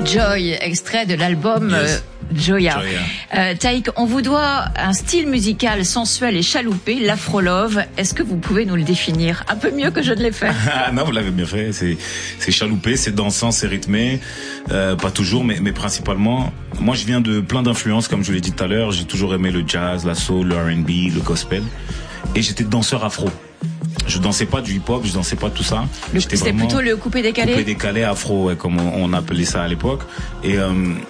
Joy, extrait de l'album Joya. Taïk, on vous doit un style musical sensuel et chaloupé, l'afro-love. Est-ce que vous pouvez nous le définir un peu mieux que je ne l'ai fait? Non, vous l'avez bien fait. C'est chaloupé, c'est dansant, c'est rythmé. Pas toujours, mais principalement. Moi, je viens de plein d'influences, comme je vous l'ai dit tout à l'heure. J'ai toujours aimé le jazz, la soul, le R&B, le gospel. Et j'étais danseur afro. Je dansais pas du hip-hop, je dansais pas tout ça. C'était plutôt le coupé-décalé? Coupé-décalé afro, ouais, comme on appelait ça à l'époque. Et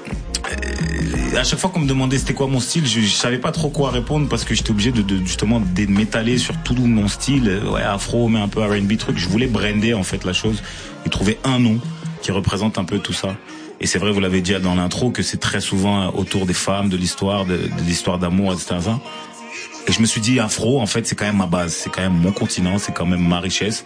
à chaque fois qu'on me demandait c'était quoi mon style, je savais pas trop quoi répondre parce que j'étais obligé de justement m'étaler sur tout mon style. Ouais, afro, mais un peu R&B truc. Je voulais brander en fait la chose et trouver un nom qui représente un peu tout ça. Et c'est vrai, vous l'avez dit dans l'intro, que c'est très souvent autour des femmes, de l'histoire, de l'histoire d'amour, etc. Et je me suis dit, afro, en fait, c'est quand même ma base. C'est quand même mon continent, c'est quand même ma richesse.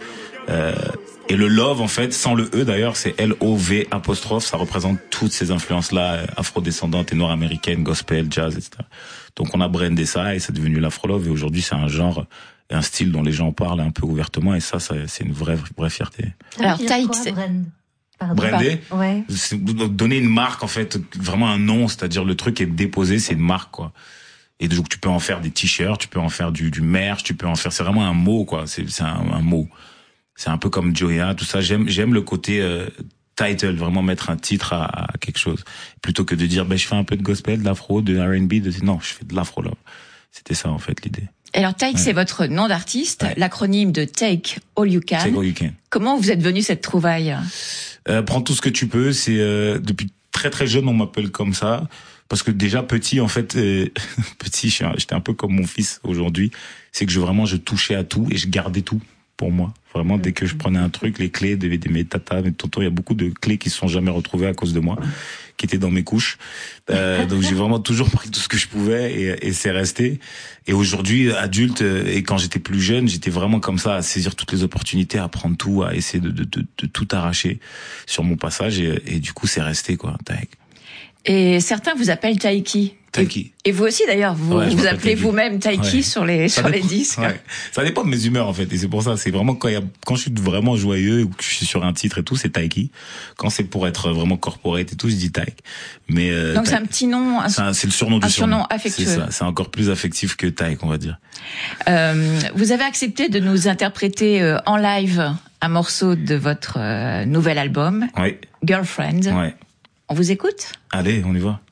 Et le love, en fait, sans le E d'ailleurs, c'est L-O-V apostrophe. Ça représente toutes ces influences-là, afro-descendantes et nord-américaines, gospel, jazz, etc. Donc on a brandé ça et c'est devenu l'afro-love. Et aujourd'hui, c'est un genre et un style dont les gens parlent un peu ouvertement. Et ça c'est une vraie fierté. Alors, Taïk, c'est... Brander, ouais. C'est donner une marque, en fait, vraiment un nom. C'est-à-dire le truc est déposé, c'est une marque, quoi. Et donc tu peux en faire des t-shirts, tu peux en faire du merch, tu peux en faire, c'est vraiment un mot, quoi. C'est un mot. C'est un peu comme Joya, tout ça. J'aime le côté title, vraiment mettre un titre à quelque chose, plutôt que de dire je fais un peu de gospel, de l'afro, de R&B. Non, je fais de l'afro love. C'était ça en fait l'idée. Alors Taïk, c'est votre nom d'artiste, l'acronyme de Take All You Can. Take All You Can. Comment vous êtes venu cette trouvaille? Prends tout ce que tu peux. C'est depuis très très jeune on m'appelle comme ça. Parce que déjà petit, en fait, petit, j'étais un peu comme mon fils aujourd'hui. C'est que je touchais à tout et je gardais tout pour moi. Vraiment, dès que je prenais un truc, les clés de mes tatas, mes tontons, il y a beaucoup de clés qui se sont jamais retrouvées à cause de moi, qui étaient dans mes couches. Donc j'ai vraiment toujours pris tout ce que je pouvais et c'est resté. Et aujourd'hui, adulte, et quand j'étais plus jeune, j'étais vraiment comme ça, à saisir toutes les opportunités, à prendre tout, à essayer de tout arracher sur mon passage. Et du coup, c'est resté, quoi. Taïk. Et certains vous appellent Taïki. Taïki. Et vous aussi d'ailleurs, vous appelez vous-même Taïki sur les disques. Ouais. Ça dépend de mes humeurs en fait, et c'est pour ça, c'est vraiment quand je suis vraiment joyeux ou que je suis sur un titre et tout, c'est Taïki. Quand c'est pour être vraiment corporate et tout, je dis Taïk. Mais donc c'est un petit nom, c'est le surnom du surnom affectueux. C'est ça, c'est encore plus affectif que Taïk, on va dire. Vous avez accepté de nous interpréter en live un morceau de votre nouvel album, Oui. Girlfriend. Ouais. On vous écoute? Allez, on y va.